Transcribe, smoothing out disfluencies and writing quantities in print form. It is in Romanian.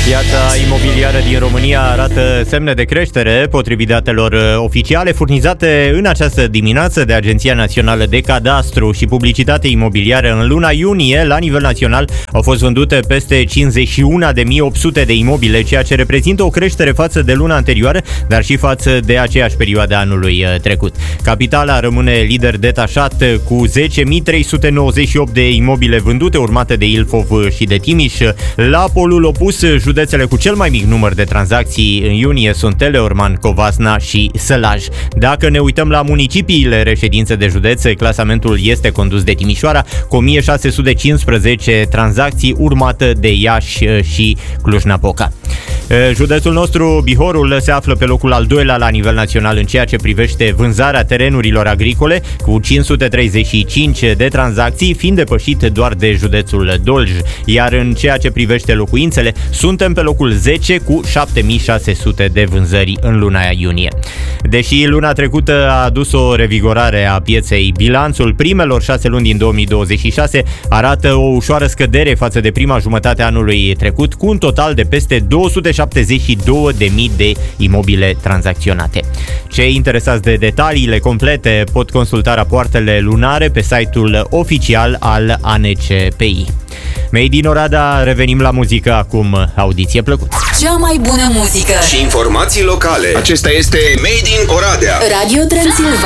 Piața imobiliară din România arată semne de creștere, potrivit datelor oficiale furnizate în această dimineață de Agenția Națională de Cadastru și Publicitate Imobiliară. În luna iunie, la nivel național, au fost vândute peste 51.800 de imobile, ceea ce reprezintă o creștere față de luna anterioară, dar și față de aceeași perioadă a anului trecut. Capitala rămâne lider detașat cu 10.398 de imobile vândute, urmate de Ilfov și de Timiș. La polul opus, județele cu cel mai mic număr de tranzacții în iunie sunt Teleorman, Covasna și Sălaj. Dacă ne uităm la municipiile reședințe de județe, clasamentul este condus de Timișoara cu 1615 tranzacții, urmată de Iași și Cluj-Napoca. Județul nostru, Bihorul, se află pe locul al doilea la nivel național în ceea ce privește vânzarea terenurilor agricole, cu 535 de tranzacții, fiind depășit doar de județul Dolj. Iar în ceea ce privește locuințele, suntem pe locul 10 cu 7600 de vânzări în luna iunie. Deși luna trecută a adus o revigorare a pieței, bilanțul primelor 6 luni din 2026 arată o ușoară scădere față de prima jumătate a anului trecut, cu un total de peste 272.000 de imobile tranzacționate. Cei interesați de detaliile complete pot consulta rapoartele lunare pe site-ul oficial al ANCPI. Made in Oradea, revenim la muzică acum. Audiție plăcută! Cea mai bună muzică și informații locale. Acesta este Made in Oradea. Radio Transilvania.